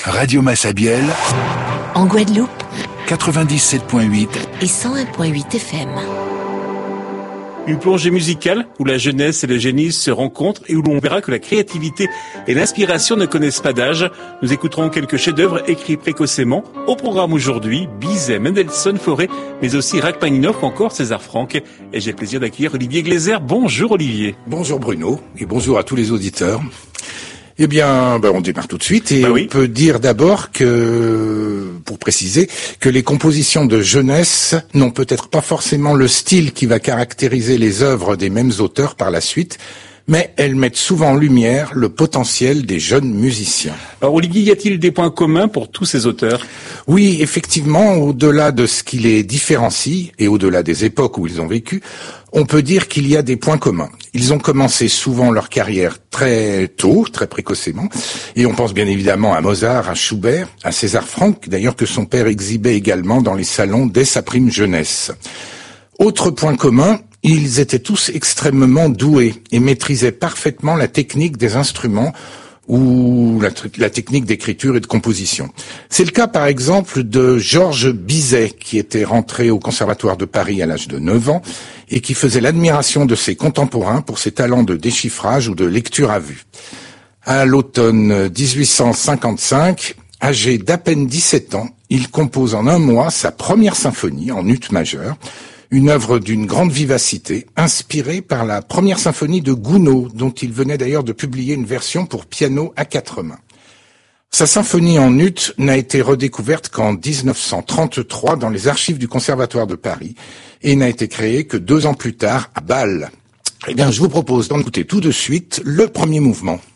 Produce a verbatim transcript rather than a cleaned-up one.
Radio Massabielle, en Guadeloupe, quatre-vingt-dix-sept point huit et cent un point huit F M. Une plongée musicale où la jeunesse et le génie se rencontrent et où l'on verra que la créativité et l'inspiration ne connaissent pas d'âge. Nous écouterons quelques chefs-d'œuvre écrits précocement. Au programme aujourd'hui, Bizet, Mendelssohn, Fauré, mais aussi Rachmaninoff, encore César Franck. Et j'ai le plaisir d'accueillir Olivier Gleiser. Bonjour Olivier. Bonjour Bruno et bonjour à tous les auditeurs. Eh bien, ben on démarre tout de suite et bah oui. On peut dire d'abord que, pour préciser, que les compositions de jeunesse n'ont peut-être pas forcément le style qui va caractériser les œuvres des mêmes auteurs par la suite, mais elles mettent souvent en lumière le potentiel des jeunes musiciens. Alors Olivier, y a-t-il des points communs pour tous ces auteurs ? Oui, effectivement, au-delà de ce qui les différencie et au-delà des époques où ils ont vécu, on peut dire qu'il y a des points communs. Ils ont commencé souvent leur carrière très tôt, très précocement, et on pense bien évidemment à Mozart, à Schubert, à César Franck, d'ailleurs que son père exhibait également dans les salons dès sa prime jeunesse. Autre point commun, ils étaient tous extrêmement doués et maîtrisaient parfaitement la technique des instruments ou la, la technique d'écriture et de composition. C'est le cas par exemple de Georges Bizet, qui était rentré au Conservatoire de Paris à l'âge de neuf ans et qui faisait l'admiration de ses contemporains pour ses talents de déchiffrage ou de lecture à vue. À l'automne dix-huit cent cinquante-cinq, âgé d'à peine dix-sept ans, il compose en un mois sa première symphonie en ut majeur, une œuvre d'une grande vivacité, inspirée par la première symphonie de Gounod, dont il venait d'ailleurs de publier une version pour piano à quatre mains. Sa symphonie en ut n'a été redécouverte qu'en dix-neuf cent trente-trois dans les archives du Conservatoire de Paris et n'a été créée que deux ans plus tard à Bâle. Eh bien, je vous propose d'en écouter tout de suite le premier mouvement.